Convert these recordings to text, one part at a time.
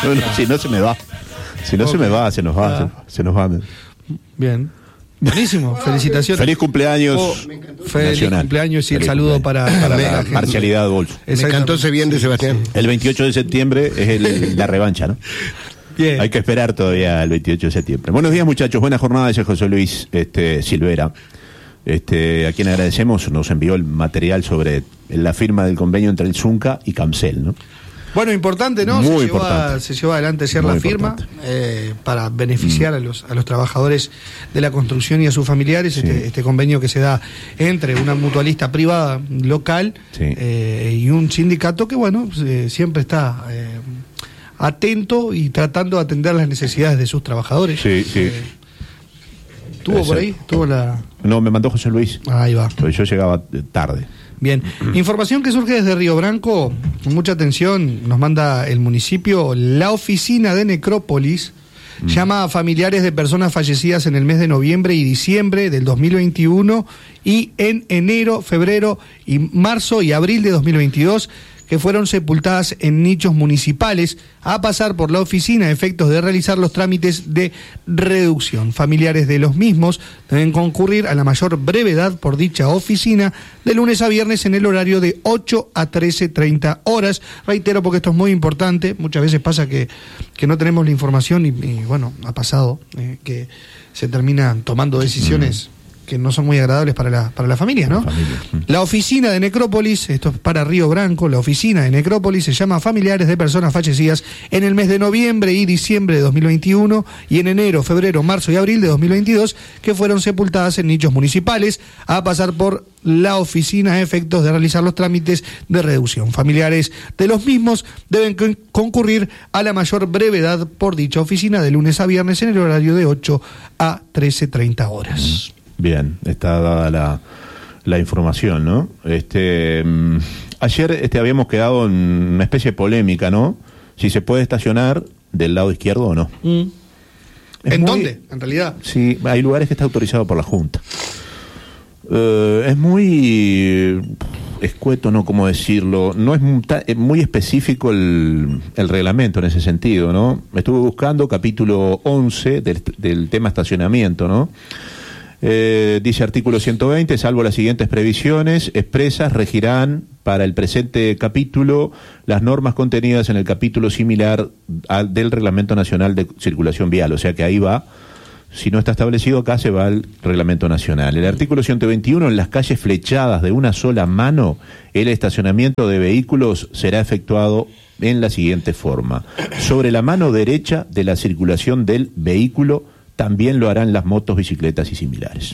No, si no se me va. Si no se me va, se nos va. Se nos va. Bien. Buenísimo, felicitaciones. Feliz cumpleaños. Feliz nacional. cumpleaños y el Feliz saludo cumpleaños. para la parcialidad de bolso. Me encantó ese bien de Sebastián. El 28 de septiembre es la revancha, ¿no? Bien. Hay que esperar todavía el 28 de septiembre. Buenos días, muchachos. Buena jornada, dice José Luis Silvera. A quien agradecemos, nos envió el material sobre la firma del convenio entre el Zunca y Camsel, ¿no? Bueno, importante, ¿no? Muy se importante. Llevó adelante la firma para beneficiar a los trabajadores de la construcción y a sus familiares. Sí. Este convenio que se da entre una mutualista privada local y un sindicato que, bueno, siempre está atento y tratando de atender las necesidades de sus trabajadores. Sí. ¿Tuvo por ahí? No, me mandó José Luis. Ahí va. Pues yo llegaba tarde. Bien, información que surge desde Río Branco, con mucha atención, nos manda el municipio. La oficina de Necrópolis llama a familiares de personas fallecidas en el mes de noviembre y diciembre del 2021 y en enero, febrero y marzo y abril de 2022, que fueron sepultadas en nichos municipales, a pasar por la oficina a efectos de realizar los trámites de reducción. Familiares de los mismos deben concurrir a la mayor brevedad por dicha oficina de lunes a viernes en el horario de 8 a 13:30 horas. Reitero, porque esto es muy importante, muchas veces pasa que no tenemos la información y bueno, ha pasado que se terminan tomando decisiones que no son muy agradables para la familia, ¿no? La oficina de Necrópolis, esto es para Río Branco, la oficina de Necrópolis se llama a familiares de personas fallecidas en el mes de noviembre y diciembre de 2021 y en enero, febrero, marzo y abril de 2022, que fueron sepultadas en nichos municipales, a pasar por la oficina a efectos de realizar los trámites de reducción. Familiares de los mismos deben concurrir a la mayor brevedad por dicha oficina de lunes a viernes en el horario de 8 a 13:30 horas. Bien, está dada la información, ¿no? Ayer habíamos quedado en una especie de polémica, ¿no? Si se puede estacionar del lado izquierdo o no. ¿En dónde, en realidad? Sí, hay lugares que está autorizado por la Junta. Es muy escueto, ¿no? ¿Cómo decirlo? No es muy específico el reglamento en ese sentido, ¿no? Estuve buscando capítulo 11 del tema estacionamiento, ¿no? Dice artículo 120, salvo las siguientes previsiones expresas, regirán para el presente capítulo las normas contenidas en el capítulo similar del Reglamento Nacional de Circulación Vial. O sea que ahí va, si no está establecido acá, se va al Reglamento Nacional. El artículo 121, en las calles flechadas de una sola mano, el estacionamiento de vehículos será efectuado en la siguiente forma: sobre la mano derecha de la circulación del vehículo. También lo harán las motos, bicicletas y similares.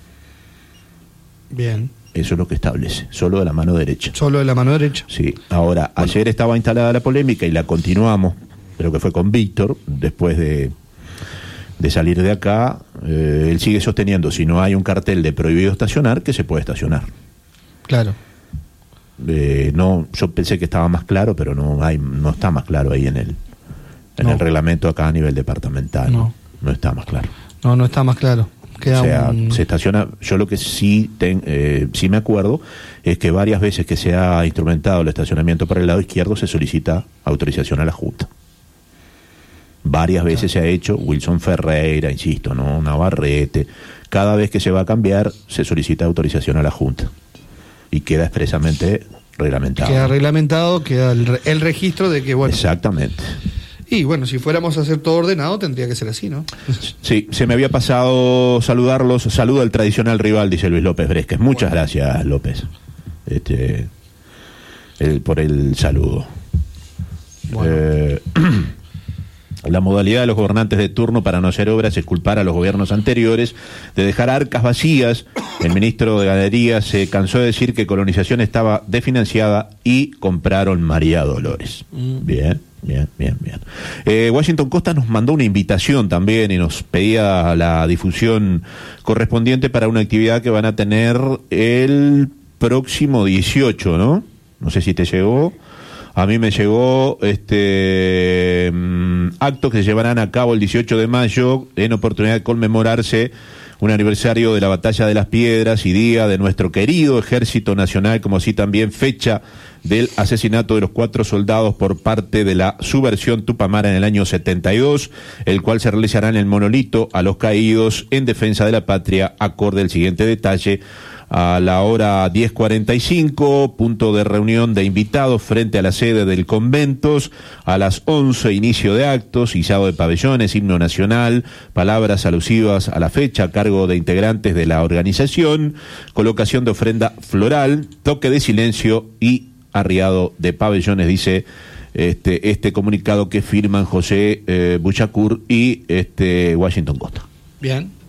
Bien. Eso es lo que establece, solo de la mano derecha. Solo de la mano derecha. Sí. Ahora, ayer estaba instalada la polémica y la continuamos, creo que fue con Víctor, después de salir de acá. Él sigue sosteniendo, si no hay un cartel de prohibido estacionar, que se puede estacionar. Claro. No, yo pensé que estaba más claro, pero no está más claro ahí en el reglamento acá a nivel departamental. No está más claro. No está más claro. Se estaciona. Yo lo que sí me acuerdo es que varias veces que se ha instrumentado el estacionamiento para el lado izquierdo se solicita autorización a la Junta. Varias veces se ha hecho. Wilson Ferreira, insisto, ¿no? Navarrete. Cada vez que se va a cambiar se solicita autorización a la Junta y queda expresamente reglamentado. Queda reglamentado, queda el registro de que, bueno. Exactamente. Y bueno, si fuéramos a hacer todo ordenado, tendría que ser así, ¿no? Sí, se me había pasado saludarlos. Saludo al tradicional rival, dice Luis López Bresques. Muchas gracias, López, por el saludo. Bueno. La modalidad de los gobernantes de turno para no hacer obras es culpar a los gobiernos anteriores de dejar arcas vacías. El ministro de Ganadería se cansó de decir que Colonización estaba desfinanciada y compraron María Dolores. Bien. Washington Costa nos mandó una invitación también y nos pedía la difusión correspondiente para una actividad que van a tener el próximo 18, ¿no? No sé si te llegó. A mí me llegó actos que se llevarán a cabo el 18 de mayo en oportunidad de conmemorarse un aniversario de la Batalla de las Piedras y día de nuestro querido Ejército Nacional, como así también fecha del asesinato de los 4 soldados por parte de la subversión Tupamara en el año 72, el cual se realizará en el monolito a los caídos en defensa de la patria, acorde al siguiente detalle. A la hora 10:45, punto de reunión de invitados frente a la sede del Conventos. A las 11, inicio de actos, izado de pabellones, himno nacional, palabras alusivas a la fecha a cargo de integrantes de la organización, colocación de ofrenda floral, toque de silencio y arriado de pabellones, dice este comunicado que firman José Buchacur y Washington Costa. Bien.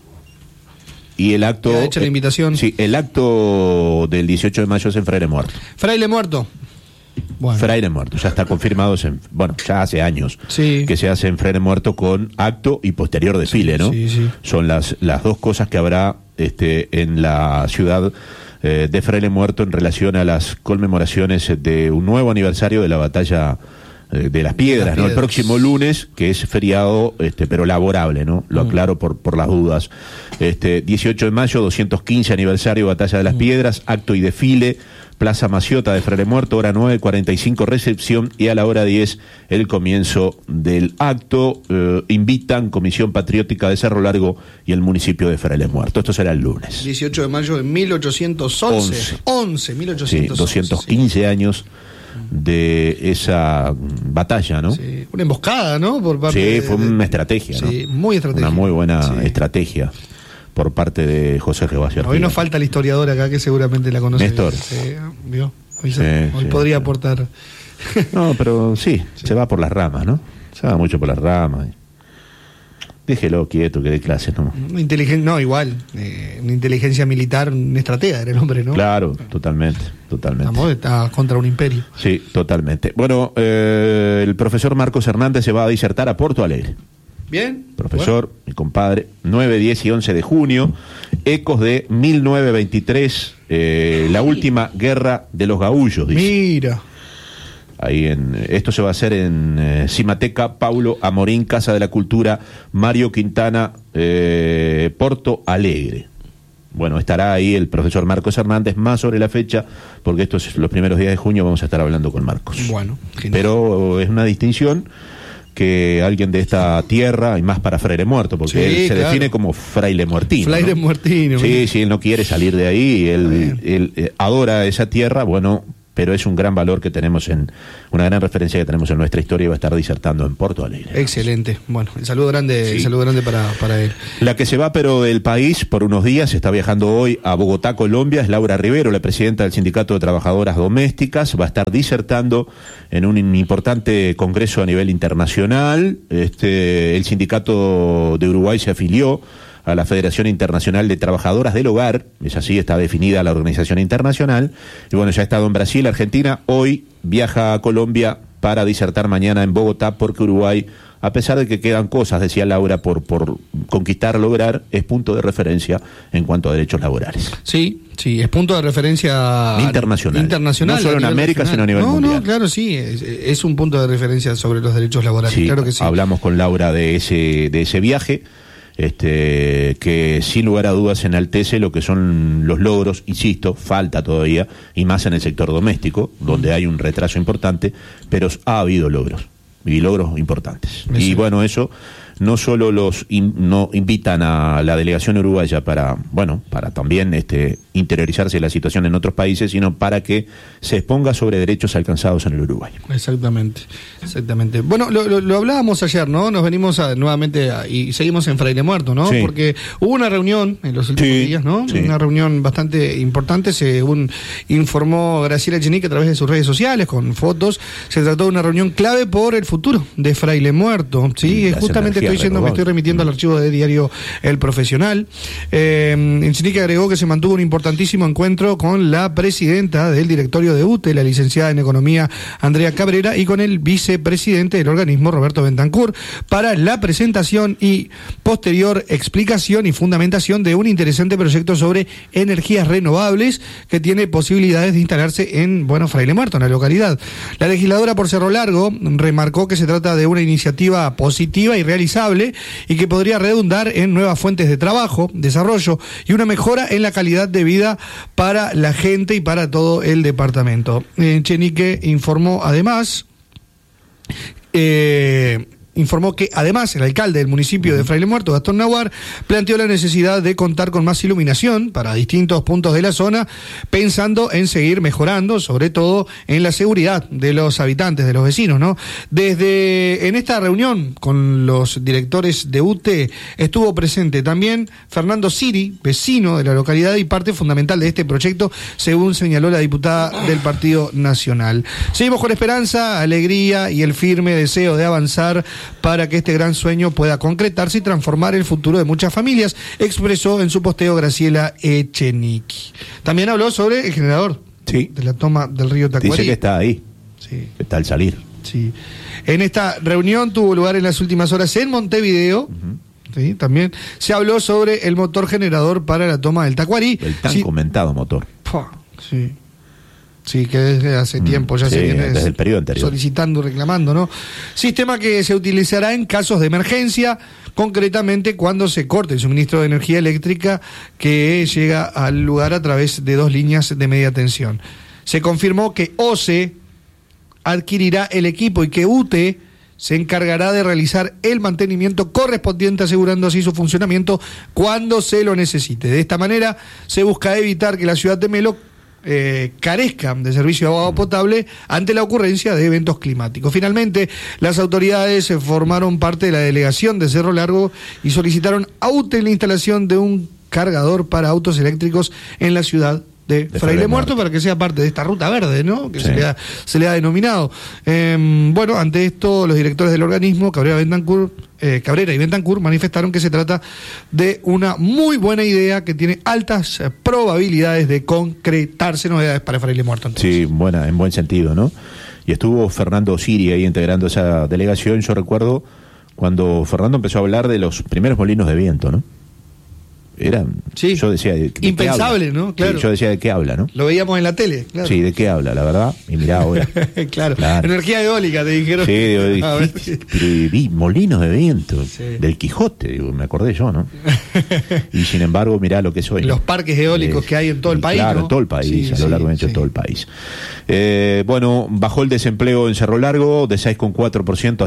Y el acto... ¿Ha hecho la invitación? Sí, el acto del 18 de mayo es en Fraile Muerto. Fraile Muerto. Bueno. Fraile Muerto, ya está confirmado, ya hace años que se hace en Fraile Muerto con acto y posterior desfile, ¿no? Sí, sí. Son las dos cosas que habrá en la ciudad de Fraile Muerto en relación a las conmemoraciones de un nuevo aniversario de la batalla de las Piedras, ¿no? El próximo lunes, que es feriado, pero laborable, ¿no? Lo aclaro por las dudas. 18 de mayo, 215 aniversario, Batalla de las Piedras, acto y desfile, Plaza Maciota de Fraile Muerto, hora 9:45, recepción, y a la hora 10, el comienzo del acto. Invitan Comisión Patriótica de Cerro Largo y el municipio de Fraile Muerto. Esto será el lunes. 18 de mayo de 1811. 1811. Sí, 215 años de esa batalla, ¿no? Sí, una emboscada, ¿no? Por parte fue una estrategia, ¿no? Sí, muy estratégica. Una muy buena estrategia por parte de José Gervasio. Hoy nos falta el historiador acá que seguramente la conoce. Néstor. ¿Vio? Hoy podría aportar. No, pero sí, se va por las ramas, ¿no? Se va mucho por las ramas. Déjelo quieto, que dé clases, ¿no? No, igual. Una inteligencia militar, un estratega era el hombre, ¿no? Claro, totalmente. Está contra un imperio. Sí, totalmente. Bueno, el profesor Marcos Hernández se va a disertar a Porto Alegre. Bien. Profesor, mi compadre, 9, 10 y 11 de junio, ecos de 1923, la última guerra de los gaullos, dice. Mira. Ahí esto se va a hacer en Cimateca Paulo Amorín, Casa de la Cultura, Mario Quintana, Porto Alegre. Bueno, estará ahí el profesor Marcos Hernández, más sobre la fecha, porque estos es los primeros días de junio, vamos a estar hablando con Marcos. Bueno, genial. Pero es una distinción que alguien de esta tierra, y más para Fraile Muerto, porque él se define como fraile muertino. Fraile Muertino. Sí, él no quiere salir de ahí, él adora esa tierra, bueno, pero es un gran valor que tenemos una gran referencia que tenemos en nuestra historia, y va a estar disertando en Porto Alegre. Excelente. Bueno, el saludo grande para él. La que se va pero del país por unos días, está viajando hoy a Bogotá, Colombia, es Laura Rivero, la presidenta del Sindicato de Trabajadoras Domésticas, va a estar disertando en un importante congreso a nivel internacional. El sindicato de Uruguay se afilió a la Federación Internacional de Trabajadoras del Hogar, es así, está definida la organización internacional, y bueno, ya ha estado en Brasil, Argentina, hoy viaja a Colombia para disertar mañana en Bogotá, porque Uruguay, a pesar de que quedan cosas, decía Laura, por conquistar, lograr, es punto de referencia en cuanto a derechos laborales. Sí, es punto de referencia internacional. No solo en América, sino a nivel mundial. No, claro, sí, es un punto de referencia sobre los derechos laborales, sí, claro que sí. Hablamos con Laura de ese viaje, que sin lugar a dudas enaltece lo que son los logros, insisto, falta todavía, y más en el sector doméstico, donde hay un retraso importante, pero ha habido logros, y logros importantes. Sí. Y bueno, eso no solo no invitan a la delegación uruguaya para también interiorizarse la situación en otros países, sino para que se exponga sobre derechos alcanzados en el Uruguay. Exactamente. Bueno, lo hablábamos ayer, ¿no? Nos venimos nuevamente y seguimos en Fraile Muerto, ¿no? Sí. Porque hubo una reunión en los últimos días, ¿no? Sí. Una reunión bastante importante, según informó Graciela Echenique a través de sus redes sociales, con fotos. Se trató de una reunión clave por el futuro de Fraile Muerto, ¿sí? Justamente me estoy remitiendo al archivo de diario El Profesional. Echenique agregó que se mantuvo un importantísimo encuentro con la presidenta del directorio de UTE, la licenciada en Economía Andrea Cabrera, y con el vicepresidente del organismo, Roberto Bentancur, para la presentación y posterior explicación y fundamentación de un interesante proyecto sobre energías renovables que tiene posibilidades de instalarse en Fraile Muerto, en la localidad. La legisladora por Cerro Largo remarcó que se trata de una iniciativa positiva y realizable realizable y que podría redundar en nuevas fuentes de trabajo, desarrollo y una mejora en la calidad de vida para la gente y para todo el departamento. Echenique informó que además el alcalde del municipio de Fraile Muerto, Gastón Nahuar, planteó la necesidad de contar con más iluminación para distintos puntos de la zona, pensando en seguir mejorando, sobre todo en la seguridad de los habitantes, de los vecinos, ¿no? En esta reunión con los directores de UTE estuvo presente también Fernando Siri, vecino de la localidad y parte fundamental de este proyecto, según señaló la diputada del Partido Nacional. Seguimos con esperanza, alegría y el firme deseo de avanzar para que este gran sueño pueda concretarse y transformar el futuro de muchas familias, expresó en su posteo Graciela Echenique. También habló sobre el generador de la toma del río Tacuarí. Dice que está ahí, que está al salir. Sí. En esta reunión tuvo lugar en las últimas horas en Montevideo. Sí, también se habló sobre el motor generador para la toma del Tacuarí. El tan comentado motor. Sí. Sí, que desde hace tiempo ya se viene desde el periodo anterior solicitando, reclamando, ¿no? Sistema que se utilizará en casos de emergencia, concretamente cuando se corte el suministro de energía eléctrica que llega al lugar a través de 2 líneas de media tensión. Se confirmó que OCE adquirirá el equipo y que UTE se encargará de realizar el mantenimiento correspondiente, asegurando así su funcionamiento cuando se lo necesite. De esta manera se busca evitar que la ciudad de Melo carezcan de servicio de agua potable ante la ocurrencia de eventos climáticos. Finalmente, las autoridades formaron parte de la delegación de Cerro Largo y solicitaron a UTE la instalación de un cargador para autos eléctricos en la ciudad de Fraile Muerto para que sea parte de esta ruta verde, ¿no? Que se le ha denominado. Bueno, ante esto, los directores del organismo, Cabrera y Bentancur, manifestaron que se trata de una muy buena idea que tiene altas probabilidades de concretarse. Novedades para Fraile Muerto. Entonces. Sí, en buen sentido, ¿no? Y estuvo Fernando Siri ahí integrando esa delegación. Yo recuerdo cuando Fernando empezó a hablar de los primeros molinos de viento, ¿no? Yo decía impensable, ¿no? Claro. Sí, yo decía de qué habla, ¿no? Lo veíamos en la tele, claro. Sí, de qué habla, la verdad. Y mirá ahora. claro. Energía eólica, te dijeron. Sí, vi molinos de viento, del Quijote, me acordé yo, ¿no? Y sin embargo, mirá lo que es hoy. Los parques eólicos que hay en todo el país, claro, ¿no? en todo el país, a lo largo de todo el país. Bueno, bajó el desempleo en Cerro Largo de 6,4% a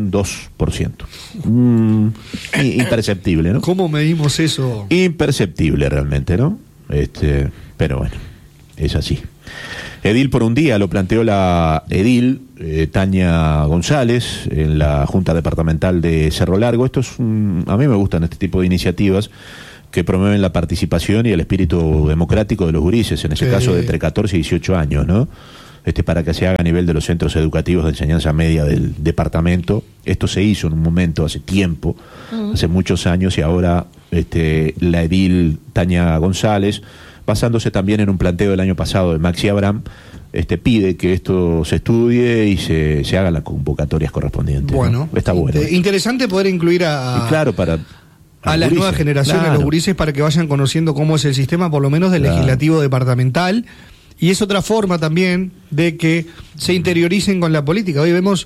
6,2%. Imperceptible, ¿no? ¿Cómo medimos eso? Imperceptible realmente, ¿no? Pero bueno, es así. Edil por un día, lo planteó la edil Tania González en la Junta Departamental de Cerro Largo. A mí me gustan este tipo de iniciativas que promueven la participación y el espíritu democrático de los gurises, en este caso de entre 14 y 18 años, ¿no? Para que se haga a nivel de los centros educativos de enseñanza media del departamento. Esto se hizo en un momento hace tiempo, hace muchos años, y ahora la edil Tania González, basándose también en un planteo del año pasado de Maxi Abraham, pide que esto se estudie y se hagan las convocatorias correspondientes. Bueno, ¿no? Está bueno. Interesante poder incluir a las nuevas generaciones, a los gurises, para que vayan conociendo cómo es el sistema, por lo menos del legislativo departamental. Y es otra forma también de que se interioricen con la política. Hoy vemos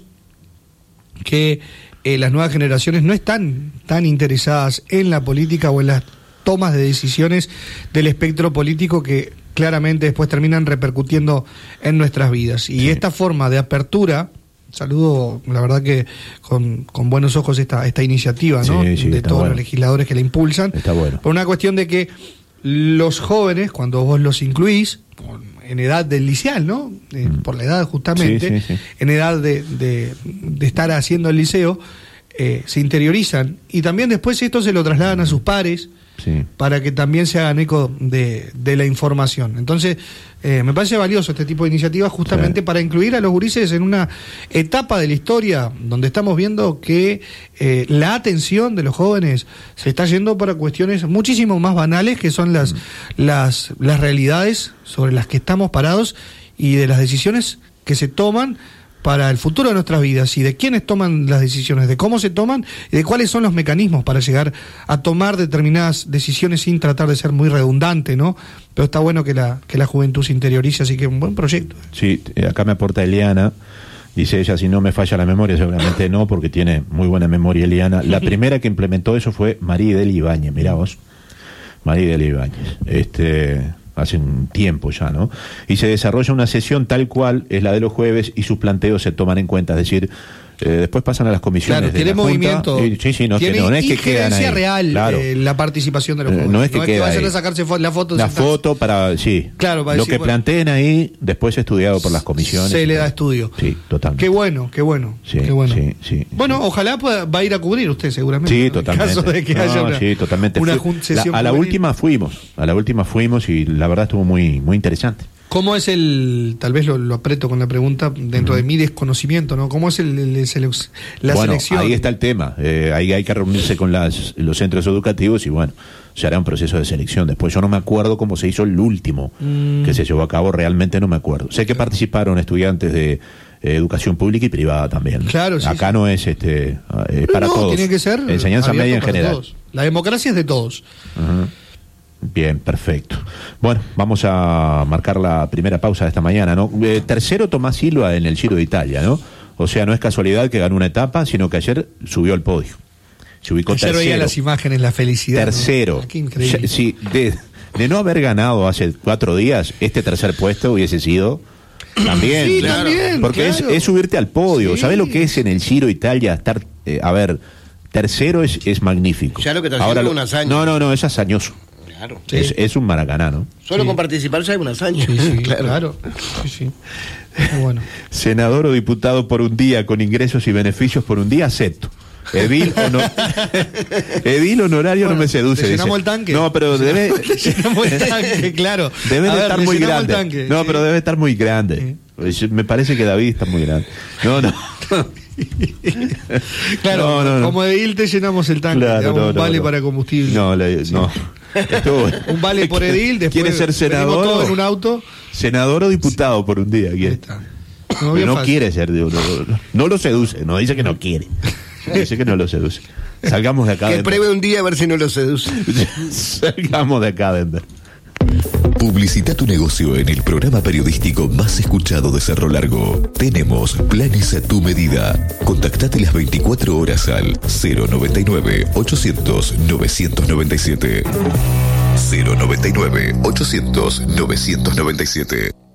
que las nuevas generaciones no están tan interesadas en la política o en las tomas de decisiones del espectro político que claramente después terminan repercutiendo en nuestras vidas. Y esta forma de apertura, saludo, la verdad que con buenos ojos esta iniciativa, ¿no? De todos los legisladores que la impulsan. Está bueno. Por una cuestión de que los jóvenes, cuando vos los incluís, en edad del liceal, ¿no? Por la edad justamente, en edad de estar haciendo el liceo, se interiorizan y también después esto se lo trasladan a sus pares para que también se hagan eco de la información. Entonces, me parece valioso este tipo de iniciativas justamente para incluir a los gurises en una etapa de la historia donde estamos viendo que la atención de los jóvenes se está yendo para cuestiones muchísimo más banales, que son las realidades sobre las que estamos parados y de las decisiones que se toman para el futuro de nuestras vidas, y de quiénes toman las decisiones, de cómo se toman y de cuáles son los mecanismos para llegar a tomar determinadas decisiones sin tratar de ser muy redundante, ¿no? Pero está bueno que la juventud se interiorice, así que un buen proyecto. Sí, acá me aporta Eliana, Dice ella, si no me falla la memoria, seguramente no, porque tiene muy buena memoria Eliana. La primera que implementó eso fue María Delia Ibáñez, mirá vos. María Delia Ibáñez. Hace un tiempo ya, ¿no? Y se desarrolla una sesión tal cual es la de los jueves y sus planteos se toman en cuenta, es decir, después pasan a las comisiones. Claro, tiene de la movimiento. Junta. Sí, no es que quedan ahí. Real, claro. La participación de los jóvenes. No es que vayan a sacarse la foto. La foto para, sí. Claro, para lo decir, que planteen ahí, después estudiado por las comisiones. Se le da estudio. Sí, totalmente. Qué bueno. Sí, qué bueno. Sí. Bueno, ojalá va a ir a cubrir usted seguramente. Sí, ¿no? totalmente. En caso de que haya totalmente. una sesión a la última fuimos y la verdad estuvo muy, muy interesante. ¿Cómo es tal vez lo aprieto con la pregunta dentro de mi desconocimiento, ¿no? ¿Cómo es la selección? Ahí está el tema. Ahí hay que reunirse con los centros educativos y bueno, se hará un proceso de selección. Después yo no me acuerdo cómo se hizo el último que se llevó a cabo, realmente no me acuerdo. Sé que participaron estudiantes de educación pública y privada también. Claro, sí. Acá no es para todos. Tiene que ser enseñanza media en general. Todos. La democracia es de todos. Uh-huh. Bien, perfecto. Bueno, vamos a marcar la primera pausa de esta mañana, ¿no? Tercero Tomás Silva en el Giro de Italia, ¿no? O sea, no es casualidad que ganó una etapa, sino que ayer subió al podio. Se ubicó ayer tercero. Veía las imágenes, la felicidad. Tercero. ¿No? Qué increíble. Sí, de no haber ganado hace 4 días, este tercer puesto hubiese sido también. Sí, claro. también. Porque claro. es subirte al podio. Sí. ¿Sabés lo que es en el Giro de Italia estar, tercero es magnífico? Ya lo que te haciendo una hazaña. No, es hazañoso. Claro. Sí. Es un Maracaná, ¿no? Solo con participar ya hay una hazaña. Sí, claro. Sí. Bueno. Senador o diputado por un día con ingresos y beneficios por un día, acepto. Edil honorario no me seduce. ¿Te llenamos dice. el tanque? No, pero debe. Llenamos el tanque, claro. Debe de estar muy grande. No, pero debe estar muy grande. Me parece que David está muy grande. No. Claro, no. como Edil te llenamos el tanque, claro, te damos un vale para combustible. No. Un vale por Edil, después ¿quiere ser senador todo en un auto? Senador o diputado por un día. ¿Quiere? No quiere ser, no lo seduce, no dice que no quiere. Dice que no lo seduce. Salgamos de acá. Que pruebe un día a ver si no lo seduce. Salgamos de acá, Denver. Publicita tu negocio en el programa periodístico más escuchado de Cerro Largo. Tenemos planes a tu medida. Contactate las 24 horas al 099 800 997. 099 800 997.